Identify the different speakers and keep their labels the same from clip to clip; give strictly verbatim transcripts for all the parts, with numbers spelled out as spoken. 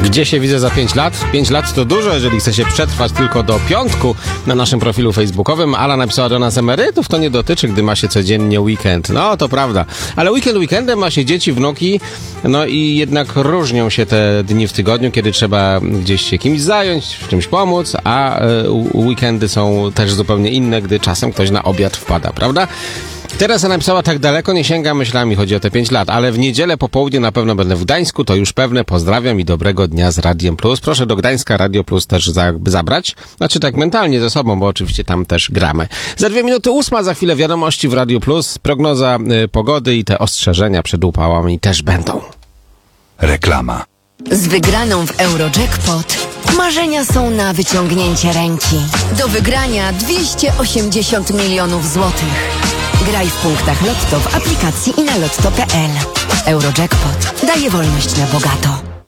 Speaker 1: Gdzie się widzę za pięć lat? pięć lat to dużo, jeżeli chce się przetrwać tylko do piątku na naszym profilu facebookowym. Ala napisała do nas: emerytów to nie dotyczy, gdy ma się codziennie weekend. No, to prawda. Ale weekend weekendem ma się dzieci, wnuki, no i jednak różnią się te dni w tygodniu, kiedy trzeba gdzieś się kimś zająć, w czymś pomóc, a y, weekendy są też zupełnie inne, gdy czasem ktoś na obiad wpada, prawda? Teresa napisała: tak daleko nie sięga myślami, chodzi o te pięć lat, ale w niedzielę po południu na pewno będę w Gdańsku, to już pewne. Pozdrawiam i dobrego dnia z Radiem Plus. Proszę do Gdańska Radio Plus też za, zabrać. Znaczy tak mentalnie ze sobą, bo oczywiście tam też gramy. Za dwie minuty ósma, za chwilę wiadomości w Radiu Plus, prognoza y, pogody i te ostrzeżenia przed upałami też będą.
Speaker 2: Reklama.
Speaker 3: Z wygraną w Eurojackpot marzenia są na wyciągnięcie ręki. Do wygrania dwieście osiemdziesiąt milionów złotych. Graj w punktach Lotto w aplikacji i na lotto kropka p l. Eurojackpot daje wolność na bogato.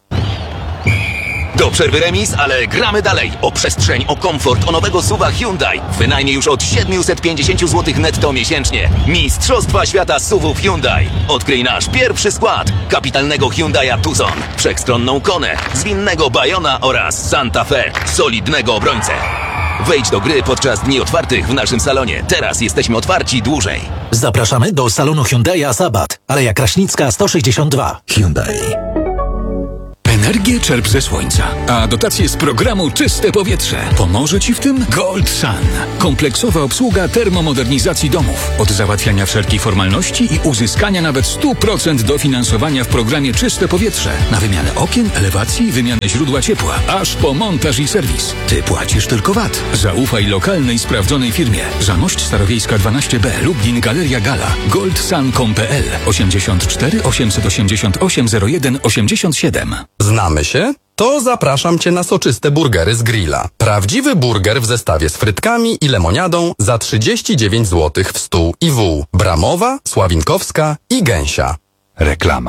Speaker 4: Do przerwy remis, ale gramy dalej. O przestrzeń, o komfort, o nowego suwa Hyundai. Wynajmij już od siedemset pięćdziesiąt złotych netto miesięcznie. Mistrzostwa świata suwów Hyundai. Odkryj nasz pierwszy skład. Kapitalnego Hyundai'a Tucson, wszechstronną Konę, zwinnego Bayona oraz Santa Fe, solidnego obrońcę. Wejdź do gry podczas dni otwartych w naszym salonie. Teraz jesteśmy otwarci dłużej.
Speaker 5: Zapraszamy do salonu Hyundai'a Sabat, Aleja Kraśnicka sto sześćdziesiąt dwa. Hyundai.
Speaker 6: Energię czerp ze słońca, a dotacje z programu Czyste Powietrze. Pomoże Ci w tym Gold Sun. Kompleksowa obsługa termomodernizacji domów. Od załatwiania wszelkich formalności i uzyskania nawet sto procent dofinansowania w programie Czyste Powietrze. Na wymianę okien, elewacji, wymianę źródła ciepła, aż po montaż i serwis. Ty płacisz tylko V A T. Zaufaj lokalnej, sprawdzonej firmie. Zamość Starowiejska dwanaście B, Lublin, Galeria Gala. goldsun kropka com kropka p l osiemdziesiąt cztery osiemset osiemdziesiąt osiem zero jeden osiemdziesiąt siedem.
Speaker 7: Znamy się? To zapraszam Cię na soczyste burgery z grilla. Prawdziwy burger w zestawie z frytkami i lemoniadą za trzydzieści dziewięć złotych w stół i wół. Bramowa, Sławinkowska i Gęsia.
Speaker 2: Reklama.